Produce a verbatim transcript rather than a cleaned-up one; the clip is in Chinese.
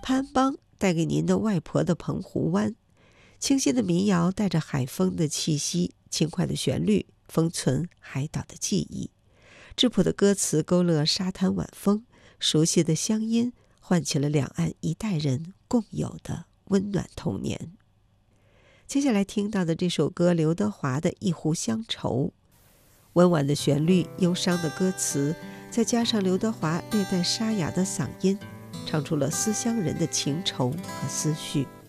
潘安邦带给您的外婆的澎湖湾，清新的民谣带着海风的气息，轻快的旋律封存海岛的记忆，质朴的歌词勾勒沙滩晚风，熟悉的乡音唤起了两岸一代人共有的温暖童年。接下来听到的这首歌，刘德华的《一壶乡愁》，温婉的旋律，忧伤的歌词，再加上刘德华略带沙哑的嗓音，唱出了思乡人的情愁和思绪。